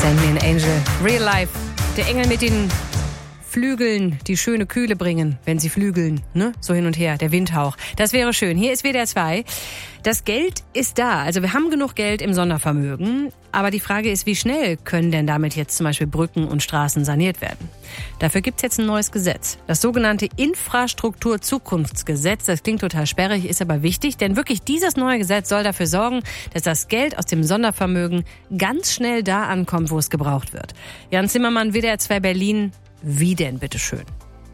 Send Me an Angel, Real Life. Der Engel mit den Flügeln, die schöne Kühle bringen, wenn sie flügeln, ne? So hin und her, der Windhauch. Das wäre schön. Hier ist WDR 2. Das Geld ist da. Also wir haben genug Geld im Sondervermögen. Aber die Frage ist, wie schnell können denn damit jetzt zum Beispiel Brücken und Straßen saniert werden? Dafür gibt's jetzt ein neues Gesetz. Das sogenannte Infrastrukturzukunftsgesetz. Das klingt total sperrig, ist aber wichtig. Denn wirklich dieses neue Gesetz soll dafür sorgen, dass das Geld aus dem Sondervermögen ganz schnell da ankommt, wo es gebraucht wird. Jan Zimmermann, WDR 2 Berlin. Wie denn, bitteschön?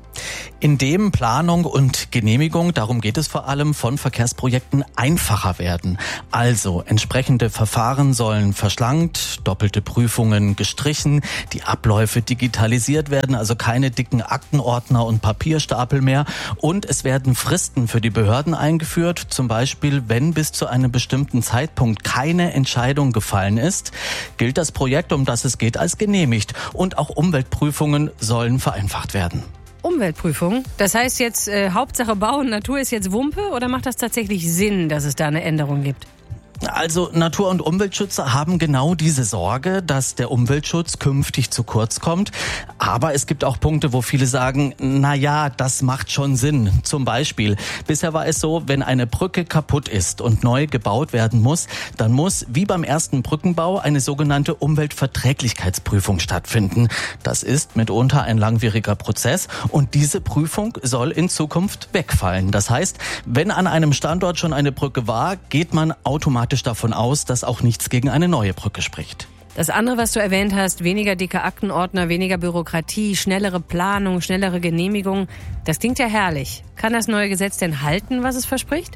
Indem Planung und Genehmigung, darum geht es vor allem, von Verkehrsprojekten einfacher werden. Also entsprechende Verfahren sollen verschlankt, doppelte Prüfungen gestrichen, die Abläufe digitalisiert werden, also keine dicken Aktenordner und Papierstapel mehr. Und es werden Fristen für die Behörden eingeführt, zum Beispiel, wenn bis zu einem bestimmten Zeitpunkt keine Entscheidung gefallen ist, gilt das Projekt, um das es geht, als genehmigt. Und auch Umweltprüfungen sollen vereinfacht werden. Umweltprüfung? Das heißt jetzt Hauptsache Bau und Natur ist jetzt Wumpe oder macht das tatsächlich Sinn, dass es da eine Änderung gibt? Also Natur- und Umweltschützer haben genau diese Sorge, dass der Umweltschutz künftig zu kurz kommt. Aber es gibt auch Punkte, wo viele sagen, na ja, das macht schon Sinn. Zum Beispiel, bisher war es so, wenn eine Brücke kaputt ist und neu gebaut werden muss, dann muss, wie beim ersten Brückenbau, eine sogenannte Umweltverträglichkeitsprüfung stattfinden. Das ist mitunter ein langwieriger Prozess und diese Prüfung soll in Zukunft wegfallen. Das heißt, wenn an einem Standort schon eine Brücke war, geht man automatisch davon aus, dass auch nichts gegen eine neue Brücke spricht. Das andere, was du erwähnt hast, weniger dicke Aktenordner, weniger Bürokratie, schnellere Planung, schnellere Genehmigung, das klingt ja herrlich. Kann das neue Gesetz denn halten, was es verspricht?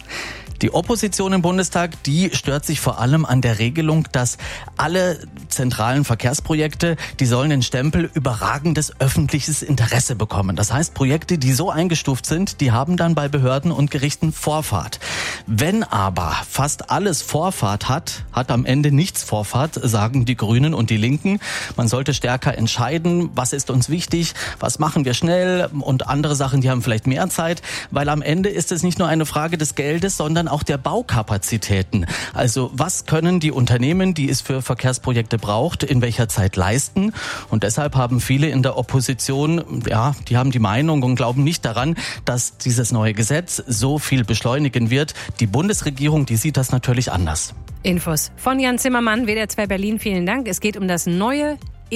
Die Opposition im Bundestag, die stört sich vor allem an der Regelung, dass alle zentralen Verkehrsprojekte, die sollen den Stempel überragendes öffentliches Interesse bekommen. Das heißt, Projekte, die so eingestuft sind, die haben dann bei Behörden und Gerichten Vorfahrt. Wenn aber fast alles Vorfahrt hat am Ende nichts Vorfahrt, sagen die Grünen und die Linken. Man sollte stärker entscheiden, was ist uns wichtig, was machen wir schnell und andere Sachen, die haben vielleicht mehr Zeit, weil am Ende ist es nicht nur eine Frage des Geldes, sondern auch der Baukapazitäten. Also was können die Unternehmen, die es für Verkehrsprojekte braucht, in welcher Zeit leisten? Und deshalb haben viele in der Opposition, ja, die haben die Meinung und glauben nicht daran, dass dieses neue Gesetz so viel beschleunigen wird. Die Bundesregierung, die sieht das natürlich anders. Infos von Jan Zimmermann, WDR 2 Berlin. Vielen Dank. Es geht um das neue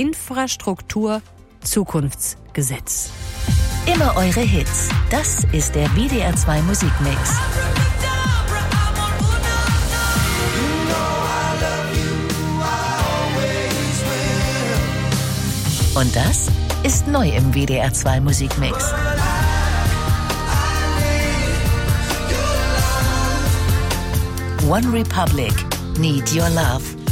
Infrastrukturzukunftsgesetz. Immer eure Hits. Das ist der WDR 2 Musikmix. Und das ist neu im WDR 2 Musikmix. One Republic, Need Your Love.